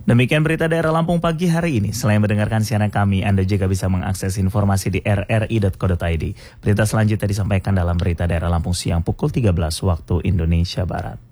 Demikian berita daerah Lampung pagi hari ini. Selain mendengarkan siaran kami, Anda juga bisa mengakses informasi di rri.co.id. Berita selanjutnya disampaikan dalam berita daerah Lampung siang pukul 13 waktu Indonesia Barat.